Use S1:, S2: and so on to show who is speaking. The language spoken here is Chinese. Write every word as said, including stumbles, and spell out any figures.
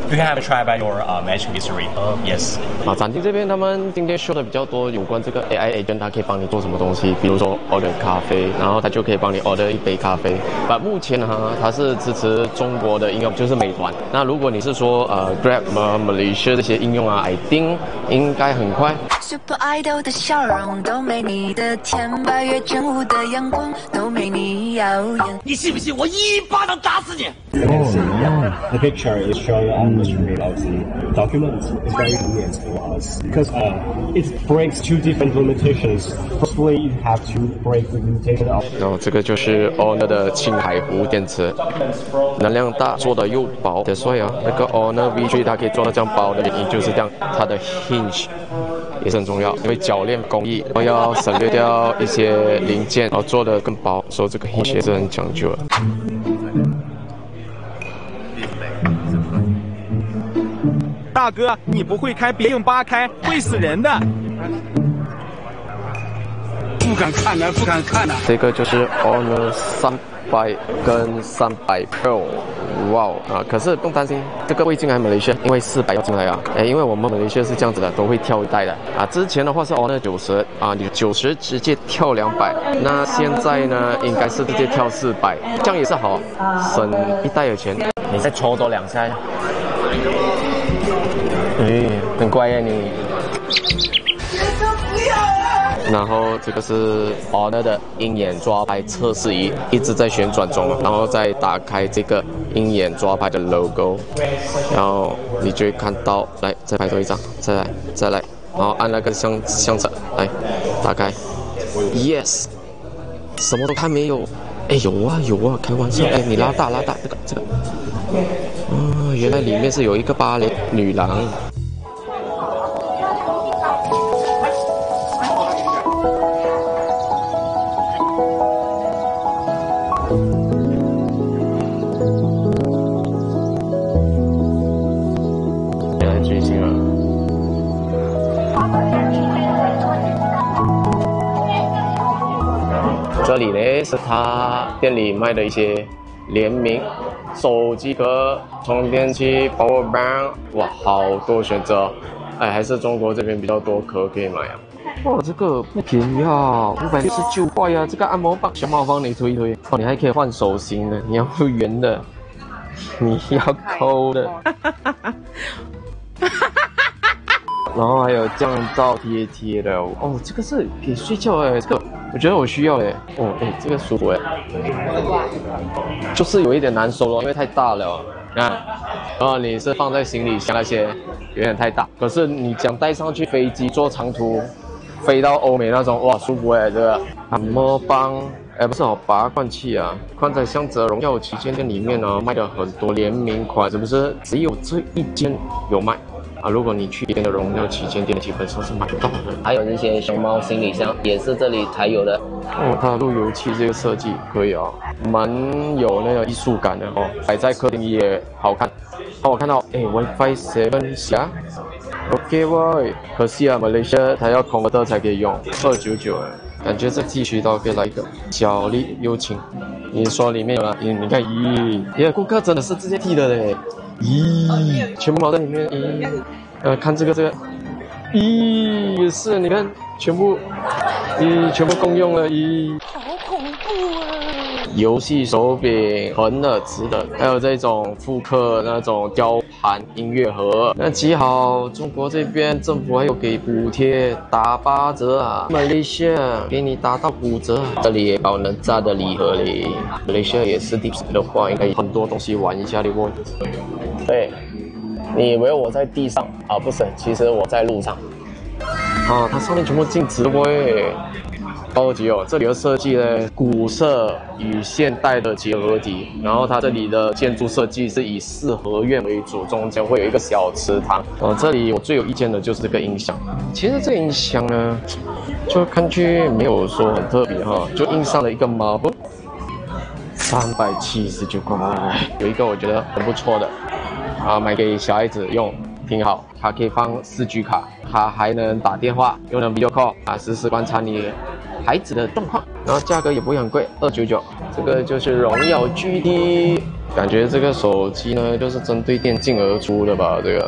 S1: You can have a try about your uh, matching history. Yes.
S2: 啊，展厅这边他们今天说的比较多有关这个 A I agent， 它可以帮你做什么东西，比如说 order 咖啡，然后它就可以帮你 order 一杯咖啡。但目前呢，它是支持中国的应用，就是美团。那如果你是说呃 Grab 和 Malaysia 这些应用啊 ，I think 应该很快。
S3: Super Idol 的笑容都没你的甜，八月正午的阳光都没你耀眼。
S4: 你信不信我一巴掌打死你
S5: Oh, yeah. The picture is showing all the streaming of the documents. It's very convenient for us because uh, it breaks two different limitations. Firstly, you have to break the limitation of.
S2: 然后这个就是 Honor 的青海湖电池，能量大，做的又薄。所以啊，那个 Honor V三它可以做到这样薄的原因就是这样，它的 hinge 也是很重要，因为铰链工艺，然后要省略掉一些零件，然后做的更薄，所以这个 hinge 也是很讲究的。
S6: 大哥，你不会开，别用八开，会死人的。
S4: 不敢看呢，不敢看呢。
S2: 这个就是 Honor 三百跟三百 Pro， 哇哦啊！可是不用担心，这个未进来马来西亚，因为四百要进来啊。哎，因为我们马来西亚是这样子的，都会跳一代的啊。之前的话是 Honor 九十啊，你九十直接跳两百，那现在呢，应该是直接跳四百，这样也是好，省一代的钱。
S1: 你再抽多两下。
S2: 哎，很乖呀你。然后这个是 Honor 的鹰眼抓拍测试仪，一直在旋转中，然后再打开这个鹰眼抓拍的 logo， 然后你就会看到，来再拍多一张，再来再来，然后按那个相相册来打开 ，yes， 什么都看没有，哎有啊有啊，开玩笑，哎你拉大拉大这个这个，哦原来里面是有一个芭蕾女郎。这里呢是他店里卖的一些联名手机壳、充电器、Power Bank， 哇，好多选择。哎，还是中国这边比较多壳可以买啊。哇，这个不便宜啊，五百六十九块啊！这个按摩棒、小毛帮你推一推，哦，你还可以换手型的，你要圆的，你要抠的。然后还有降噪贴贴的哦，这个是可以睡觉哎，这个我觉得我需要哎，哦哎，这个舒服哎，就是有一点难收了，因为太大了，啊，然后你是放在行李箱那些有点太大，可是你想带上去飞机坐长途，飞到欧美那种哇舒服哎，这个按摩棒。哎，不是哦，拔罐器啊，宽在香泽荣耀旗舰店里面呢卖的很多联名款，是不是？只有这一间有卖。啊，如果你去别的荣耀旗舰店，基本上是买不到的。
S7: 还有这些熊猫行李箱，也是这里才有的。
S2: 哦，它的路由器这个设计可以哦，蛮有那个艺术感的哦，摆在客厅也好看。哦，我看到，哎 ，WiFi 七下 ，OK 喂，可惜啊，马来西亚它要 converter 才可以用，二九九哎。感觉这剃须刀可以来一个小丽幽情，你说里面有了，你你看，咦，耶，顾客真的是直接剃的嘞，咦，全部毛在里面，咦，呃，看这个这个，咦，也是，你看全部，咦，全部共用了，咦，
S3: 好恐怖啊！
S2: 游戏手柄横的、直的，还有这种复刻那种雕盘音乐盒。那极好，中国这边政府还有给补贴，打八折啊！马来西亚给你打到五折，这里也搞能炸的礼盒嘞。马来西亚也是地的话，应该很多东西玩一下的哦。对，你以为我在地上啊？不是，其实我在路上。啊，它上面全部镜子喂。高级哦，这里的设计呢，古色与现代的结合体，然后它这里的建筑设计是以四合院为主，中间会有一个小池塘。呃，这里我最有意见的就是这个音响，其实这个音响呢，就看去没有说很特别哈，就印上了一个猫，三百七十九块，有一个我觉得很不错的，啊，买给小孩子用。挺好，它可以放四 G 卡，它还能打电话，又能 video call 啊，实时观察你孩子的状况。 然后价格也不会很贵，二九九。这个就是荣耀 G T， 感觉这个手机呢就是针对电竞而出的吧，这个。